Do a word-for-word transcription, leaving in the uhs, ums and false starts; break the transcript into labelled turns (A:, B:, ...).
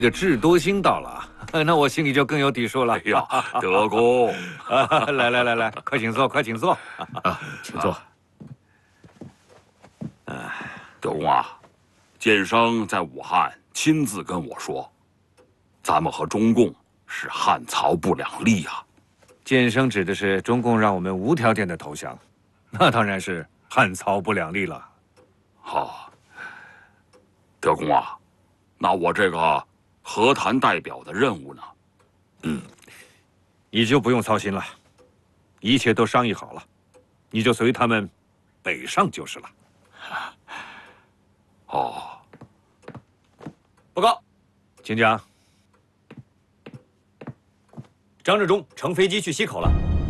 A: 这个智多星到了，那我心里就更有底数了。
B: 哎呀，德公，
A: 来来来来，快请坐，快请坐。
C: 啊，请坐。
B: 德公啊，剑生在武汉亲自跟我说，咱们和中共是汉曹不两立呀。
A: 剑生指的是中共让我们无条件的投降，那当然是汉曹不两立了。
B: 好，德公啊，那我这个和谈代表的任务呢？
A: 嗯，你就不用操心了，一切都商议好了，你就随他们北上就是了。
B: 哦，
D: 报告，
A: 请讲。
D: 张治中乘飞机去西口了。